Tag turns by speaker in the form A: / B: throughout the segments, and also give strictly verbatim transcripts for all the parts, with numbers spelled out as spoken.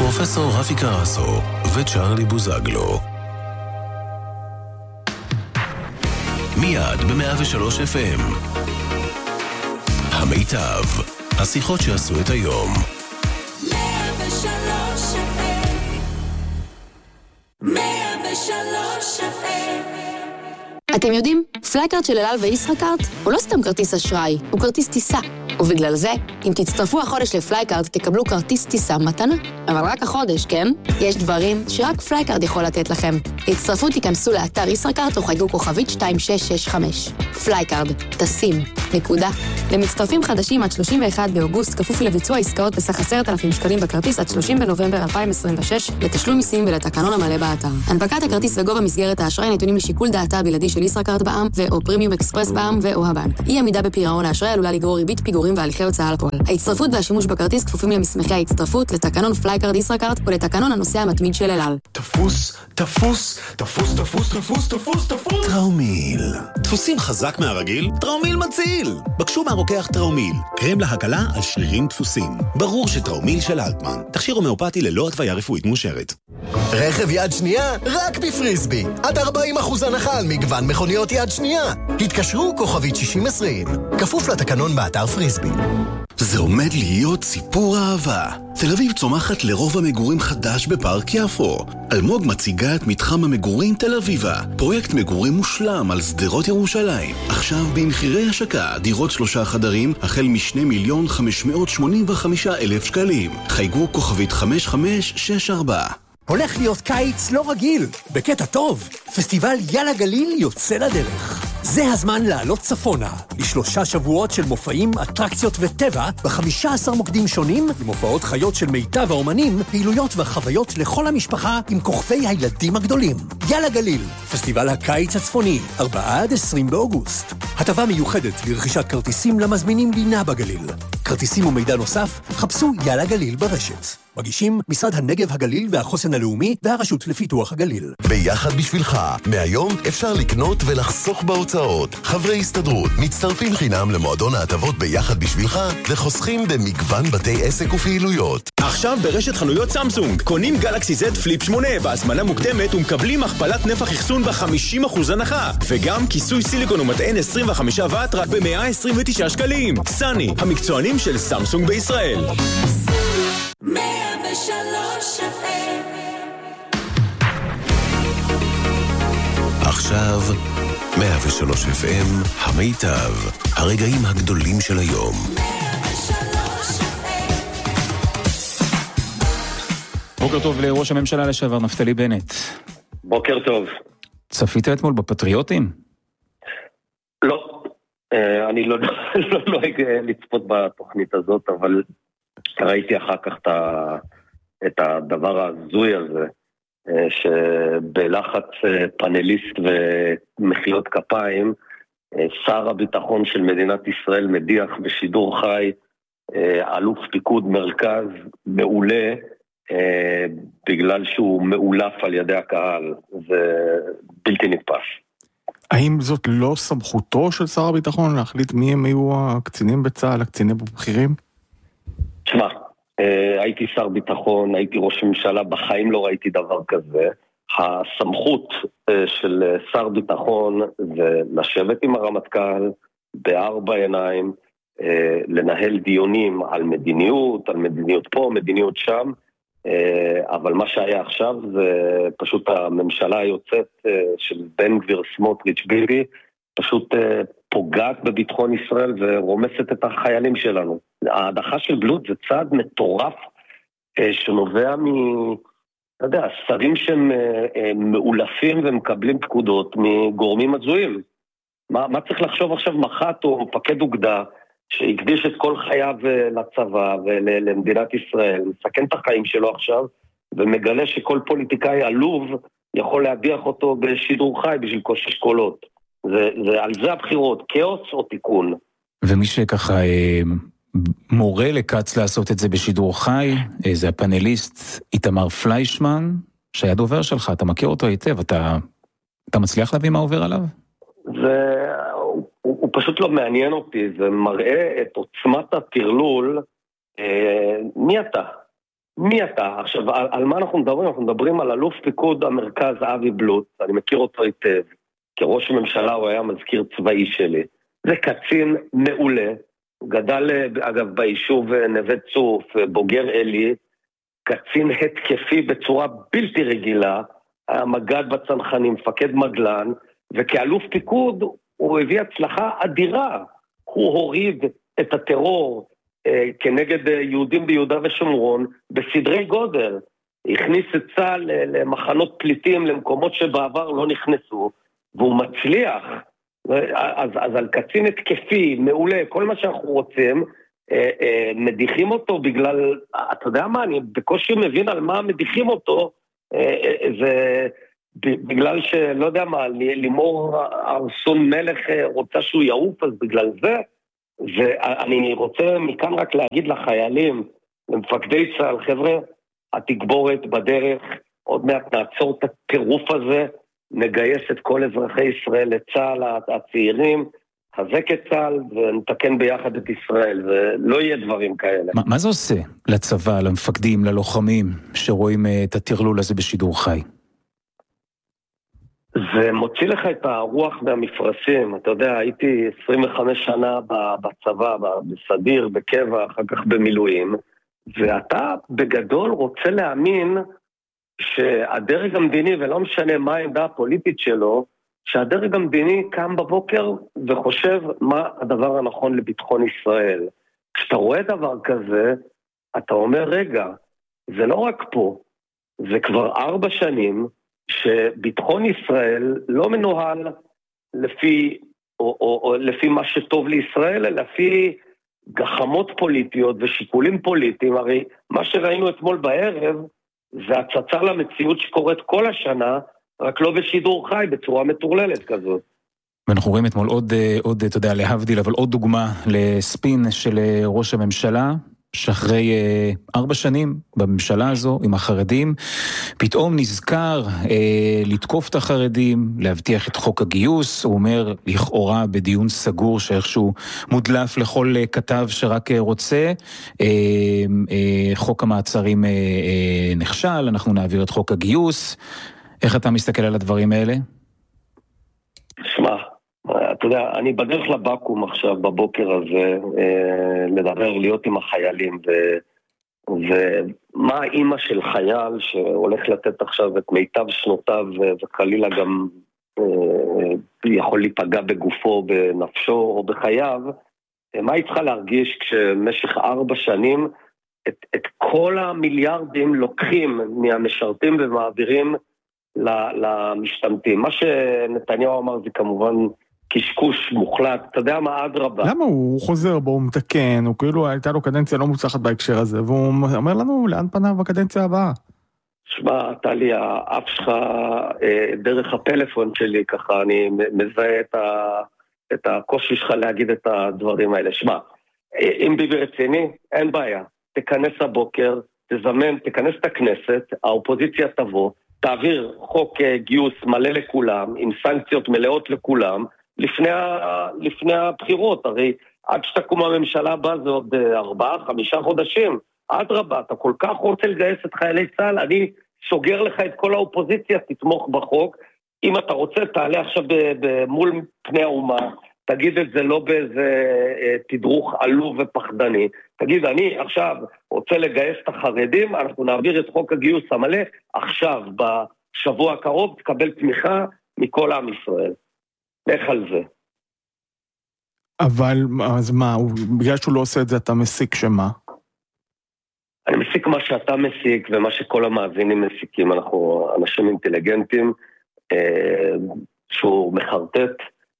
A: פרופסור רפי קרסו וצ'רלי בוזגלו. מיד ב-מאה ושלוש אף אם. המיטב, השיחות שעשו את היום.
B: מאה ושלוש אף אם. מאה ושלוש אף אם.
C: אתם יודעים, פלייקארט של אל על וישראכרט הוא לא סתם כרטיס אשראי, הוא כרטיס טיסה. ובגלל זה, אם תצטרפו החודש לפלייקארט, תקבלו כרטיס טיסה מתנה. אבל רק החודש, כן? יש דברים שרק פלייקארט יכול לתת לכם. תצטרפו, תיכנסו לאתר ישראכרט או חייגו כוכבית שתיים שש שש חמש. פלייקארט, טסים, נקודה. למצטרפים חדשים עד שלושים ואחד באוגוסט, כפוף לביצוע עסקאות בסך עשרת אלפים שקלים בכרטיס עד שלושים בנובמבר אלפיים עשרים ושש, לתשלום מיסים ולתקנון המלא באתר. הנפקת הכרטיס וגובה מסגרת האשראי נתונים לשיקול דעתה הבלעדי של ישראכרט בע"מ ו/או פרימיום אקספרס בע"מ ו/או הבנק. אי עמידה בפירעון האשראי עלולה לגרור ריבית פיגורים והליכי הוצאה לפועל. ההצטרפות והשימוש בכרטיס כפופים למסמכי ההצטרפות, לתקנון פלייקארט ישראכרט ולתקנון הנוסע המתמיד של אל על.
D: תפוס, תפוס, תפוס, תפוס, תפוס, תפוס, תפוס.
E: טראומיל. דפוסים חזק מהרגיל? טראומיל מציל. בקשו מהרוקח טראומיל. קרם להקלה על שרירים דפוסים. ברור שטראומיל של אלטמן. תכשיר הומאופתי ללא התוויה רפואית מאושרת.
F: רכב יד שנייה רק בפריסבי. עד ארבעים אחוז הנחה על מגוון מכוניות יד שנייה. התקשרו כוכבית שישים עשרים. כפוף לתקנון באתר פריסבי.
E: זה עומד להיות סיפור אהבה. תל אביב צומחת לרוב המגורים חדש בפארק יפו. אלמוג מציגה את מתחם המגורים תל אביבה. פרויקט מגורים מושלם על שדרות ירושלים. עכשיו במחירי השקה, דירות שלושה חדרים, החל משני מיליון חמש מאות שמונים וחמישה אלף שקלים. חייגו כוכבית חמש חמש שש ארבע.
G: הולך להיות קיץ לא רגיל, בקטע טוב. פסטיבל יאללה גליל יוצא לדרך. זה הזמן לעלות צפונה, לשלושה שבועות של מופעים, אטרקציות וטבע, ב-חמישה עשר מוקדים שונים, למופעות חיות של מיטב האומנים, פעילויות וחוויות לכל המשפחה עם כוכבי הילדים הגדולים. יאללה גליל, פסטיבל הקיץ הצפוני, ארבעה עד עשרים באוגוסט. הטבה מיוחדת לרכישת כרטיסים למזמינים לינה בגליל. כרטיסים ומידע נוסף, חפשו יאללה גליל ברשת. מגישים משרד הנגב הגליל והחוסן הלאומי והרשות לפיתוח הגליל.
F: ביחד בשבילך, מהיום אפשר לקנות ולחסוך בהוצאות. חברי הסתדרות מצטרפים חינם למועדון ההטבות ביחד בשבילך וחוסכים במגוון בתי עסק ופעילויות.
H: עכשיו ברשת חנויות סמסונג, קונים גלקסי זד פליפ שמונה בהזמנה מוקדמת ומקבלים הכפלת נפח אחסון ב-חמישים אחוז הנחה, וגם כיסוי סיליקון ומטען עשרים וחמישה ואט רק ב-מאה עשרים ותשעה שקלים. סני, המקצוענים של סמסונג בישראל.
B: מאה ושלוש אף אם.
A: עכשיו מאה ושלוש אף אם, המיטב, הרגעים הגדולים של היום.
B: מאה ושלוש אף אם.
I: בוקר טוב לראש הממשלה לשעבר נפתלי בנט.
J: בוקר טוב.
I: צפית אתמול בפטריוטים?
J: לא, אני לא נוהג לצפות בתוכנית הזאת, אבל ראיתי אחר כך את הדבר הזוי הזה, שבלחץ פאנליסט ומחיאות כפיים, שר הביטחון של מדינת ישראל מדיח בשידור חי, אלוף פיקוד מרכז מעולה, בגלל שהוא מעולף על ידי הקהל. זה בלתי נתפס.
D: האם זאת לא סמכותו של שר הביטחון להחליט מי הם היו הקצינים בצה"ל, הקצינים הבכירים?
J: תשמע, הייתי שר ביטחון, הייתי ראש ממשלה, בחיים לא ראיתי דבר כזה. הסמכות של שר ביטחון זה לשבת עם הרמטכ"ל בארבע עיניים, לנהל דיונים על מדיניות, על מדיניות פה, מדיניות שם, אבל מה שהיה עכשיו זה פשוט הממשלה היוצאת של בן גביר סמוטריץ' ביבי, פשוט פוגעת בביטחון ישראל ורומסת את החיילים שלנו. ההדחה של בלוט זה צעד מטורף שנובע מ... אתה יודע, שרים שהם מאולפים ומקבלים פקודות מגורמים הזויים. מה, מה צריך לחשוב עכשיו מח"ט או מפקד אוגדה שהקדיש את כל חייו לצבא ולמדינת ישראל, מסכן את החיים שלו עכשיו, ומגלה שכל פוליטיקאי עלוב יכול להדיח אותו בשידור חי בשביל קושש קולות. זה, זה, על זה הבחירות, כאוס או תיקון.
I: ומי שככה מורה לקץ לעשות את זה בשידור חי, זה הפאנליסט איתמר פליישמן, שהיה דובר שלך, אתה מכיר אותו היטב, אתה, אתה מצליח להבין מה עובר עליו?
J: זה, הוא, הוא פשוט לא מעניין אותי, זה מראה את עוצמת הטרלול, אה, מי אתה? מי אתה? עכשיו, על, על מה אנחנו מדברים? אנחנו מדברים על אלוף פיקוד המרכז אבי בלוט, אני מכיר אותו היטב, כראש הממשלה הוא היה מזכיר צבאי שלי. זה קצין מעולה, הוא גדל אגב ביישוב נווה צוף, בוגר אלי, קצין התקפי בצורה בלתי רגילה, היה מג"ד בצנחנים, מפקד מגלן, וכאלוף פיקוד הוא הביא הצלחה אדירה, הוא הוריד את הטרור אה, כנגד יהודים ביהודה ושומרון בסדרי גודל, הכניס את צה"ל למחנות פליטים, למקומות שבעבר לא נכנסו, והוא מצליח, אז, אז על קצין התקפי, מעולה, כל מה שאנחנו רוצים, אה, אה, מדיחים אותו בגלל, אתה יודע מה, אני בקושי מבין על מה מדיחים אותו, אה, אה, זה בגלל שלא יודע מה, לימור ארסון מלך רוצה שהוא יעוף, אז בגלל זה, ואני רוצה מכאן רק להגיד לחיילים, למפקדי צה"ל, חבר'ה, התגבורת בדרך, עוד מעט נעצור את הטירוף הזה, נגייס את כל אזרחי ישראל לצה"ל, הצעירים, חזק את צה"ל ונתקן ביחד את ישראל, ולא יהיה דברים כאלה.
I: מה, מה זה עושה לצבא, למפקדים, ללוחמים, שרואים את הטרלול הזה בשידור חי?
J: זה מוציא לך את הרוח מהמפרשים, אתה יודע, הייתי עשרים וחמש שנה בצבא, בסדיר, בקבע, אחר כך במילואים, ואתה בגדול רוצה להאמין שהדרג המדיני, ולא משנה מה העמדה הפוליטית שלו, שהדרג המדיני קם בבוקר וחושב מה הדבר הנכון לביטחון ישראל. כשאתה רואה דבר כזה, אתה אומר, רגע, זה לא רק פה, זה כבר ארבע שנים, שביטחון ישראל לא מנוהל לפי, או, או, או לפי מה שטוב לישראל, אלא לפי גחמות פוליטיות ושיקולים פוליטיים. הרי מה שראינו אתמול בערב, זה הצצה למציאות שקורית כל השנה, רק לא בשידור חי, בצורה מטורללת כזאת.
I: ואנחנו רואים אתמול עוד, עוד, אתה יודע, להבדיל, אבל עוד דוגמה לספין של ראש הממשלה, שאחרי אה, ארבע שנים בממשלה הזו עם החרדים, פתאום נזכר אה, לתקוף את החרדים, להבטיח את חוק הגיוס, הוא אומר לכאורה בדיון סגור שאיכשהו מודלף לכל אה, כתב שרק אה, רוצה, אה, אה, חוק המעצרים אה, אה, נכשל, אנחנו נעביר את חוק הגיוס. איך אתה מסתכל על הדברים האלה?
J: שמע, אתה יודע, אני בדרך לבקום עכשיו בבוקר הזה, אה, לדבר, להיות עם החיילים, ו, ומה האמא של חייל שהולך לתת עכשיו את מיטב שנותיו, וכלילה גם אה, יכול להיפגע בגופו, בנפשו או בחייו, מה היא צריכה להרגיש כשמשך ארבע שנים את, את כל המיליארדים לוקחים מהמשרתים ומעבירים למשתמטים. מה שנתניהו אמר זה כמובן קשקוש מוחלט, אתה יודע מה, אדרבה.
D: למה הוא חוזר בו, הוא מתקן, הוא כאילו הייתה לו קדנציה לא מוצלחת בהקשר הזה, והוא אומר לנו לאן פניו בקדנציה הבאה.
J: שמע, אתה לי, האף שלך דרך הפלאפון שלי, ככה אני מזהה את, ה, את הקושי שלך להגיד את הדברים האלה. שמע, אם ביבי רציני, אין בעיה. תכנס הבוקר, תזמן, תכנס את הכנסת, האופוזיציה תבוא, תעביר חוק גיוס מלא לכולם, עם סנקציות מלאות לכולם, לפני, לפני הבחירות. הרי עד שתקום הממשלה הבאה זה עוד ארבעה, חמישה חודשים. עד רבה, אתה כל כך רוצה לגייס את חיילי צה"ל, אני סוגר לך את כל האופוזיציה, תתמוך בחוק. אם אתה רוצה, תעלה עכשיו מול פני האומה, תגיד את זה לא באיזה תדרוך עלוב ופחדני. תגיד, אני עכשיו רוצה לגייס את החרדים, אנחנו נעביר את חוק הגיוס המלא, עכשיו, בשבוע הקרוב, תקבל תמיכה מכל עם ישראל. לך על זה.
D: אבל, אז מה, בגלל שהוא לא עושה את זה, אתה מסיק שמה?
J: אני מסיק מה שאתה מסיק, ומה שכל המאזינים מסיקים. אנחנו אנשים אינטליגנטים, שהוא מחרטט,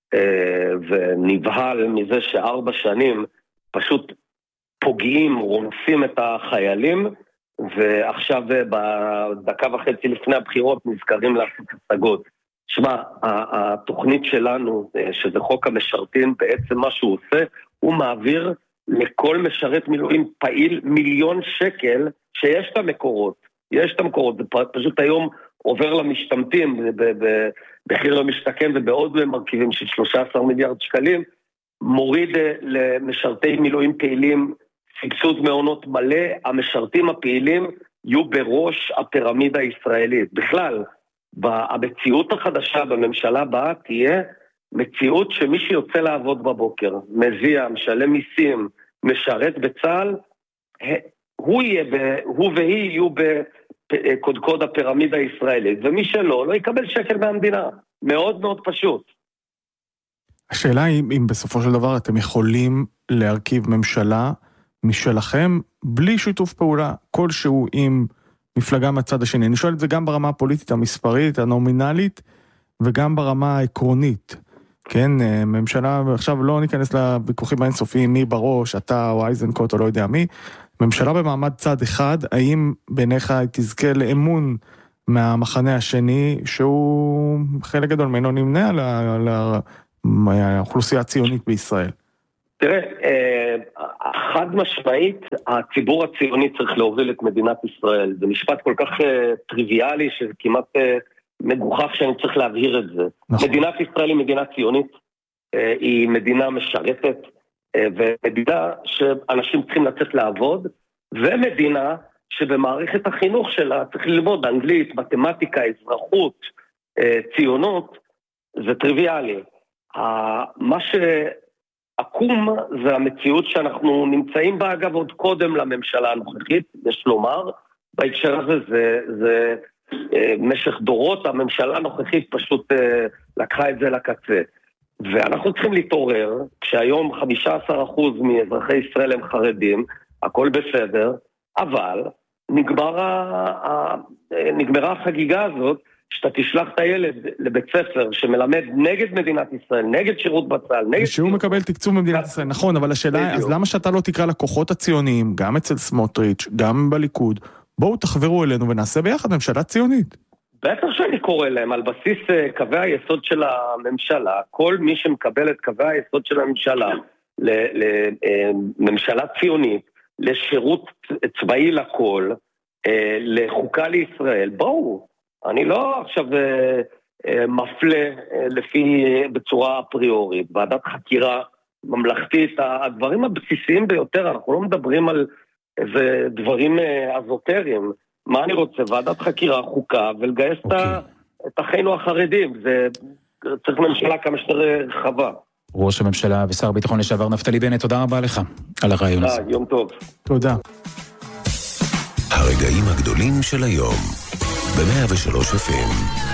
J: ונבהל מזה שארבע שנים פשוט פוגעים, רומסים את החיילים, ועכשיו בדקה וחצי לפני הבחירות נזכרים לעשות השגות. שמע, התוכנית שלנו, שזה חוק המשרתים, בעצם מה שהוא עושה, הוא מעביר לכל משרת מילואים פעיל מיליון שקל, שיש את המקורות, יש את המקורות, זה פשוט היום עובר למשתמטים, בחיר למשתכן ובעוד מרכיבים של שלושה עשר מיליארד שקלים, מוריד למשרתי מילואים פעילים סבסוד מעונות מלא, המשרתים הפעילים יהיו בראש הפירמידה הישראלית. בכלל, המציאות החדשה בממשלה הבאה תהיה מציאות שמי שיוצא לעבוד בבוקר, מזיע, משלם מיסים, משרת בצה"ל, הוא, יהיה ב, הוא והיא יהיו בקודקוד הפירמידה הישראלית, ומי שלא, לא יקבל שקל מהמדינה. מאוד מאוד פשוט.
D: השאלה היא אם בסופו של דבר אתם יכולים להרכיב ממשלה משלכם בלי שיתוף פעולה כלשהו עם מפלגה מהצד השני. אני שואל את זה גם ברמה הפוליטית, המספרית, הנומינלית, וגם ברמה העקרונית. כן, ממשלה, עכשיו לא ניכנס לוויכוחים האינסופיים, מי בראש, אתה או אייזנקוט או לא יודע מי, ממשלה במעמד צד אחד, האם בעיניך תזכה לאמון מהמחנה השני, שהוא חלק גדול ממנו נמנה על האוכלוסייה הציונית בישראל?
J: תראה, חד משמעית, הציבור הציוני צריך להוביל את מדינת ישראל. זה משפט כל כך טריוויאלי, שכמעט מגוחך שאני צריך להבהיר את זה. נכון. מדינת ישראל היא מדינה ציונית, היא מדינה משרתת, ומדינה שאנשים צריכים לצאת לעבוד, ומדינה שבמערכת החינוך שלה צריך ללמוד אנגלית, מתמטיקה, אזרחות, ציונות, זה טריוויאלי. מה שעקום זה המציאות שאנחנו נמצאים בה, אגב, עוד קודם לממשלה הנוכחית, יש לומר, בהקשר הזה זה, זה משך דורות, הממשלה הנוכחית פשוט לקחה את זה לקצה. ואנחנו צריכים להתעורר, כשהיום חמישה עשר אחוז מאזרחי ישראל הם חרדים, הכל בסדר, אבל נגמר ה... נגמרה החגיגה הזאת, שאתה תשלח את הילד לבית ספר שמלמד נגד מדינת ישראל, נגד שירות בצה"ל, נגד...
D: שהוא מקבל תקצוב במדינת ישראל, נכון, אבל השאלה, אז למה שאתה לא תקרא לכוחות הציוניים, גם אצל סמוטריץ', גם בליכוד, בואו תחברו אלינו ונעשה ביחד ממשלה ציונית.
J: בטח שאני קורא להם, על בסיס קווי היסוד של הממשלה, כל מי שמקבל את קווי היסוד של הממשלה, לממשלה ציונית, לשירות צבאי לכל, לחוקה לישראל, בואו, אני לא עכשיו מפלה לפי בצורה אפריורית, ועדת חקירה ממלכתית, הדברים הבסיסיים ביותר, אנחנו לא מדברים על איזה דברים אזוטריים, מה אני רוצה? ועדת חקירה, חוקה, ולגייס okay. את אחינו החרדים. זה צריך ממשלה כמה שיותר רחבה.
I: ראש הממשלה ושר הביטחון לשעבר נפתלי בנט, תודה רבה לך על הרעיון הזה.
J: יום טוב.
D: תודה.
A: הרגעים הגדולים של היום, ב-מאה ושלוש אף אם.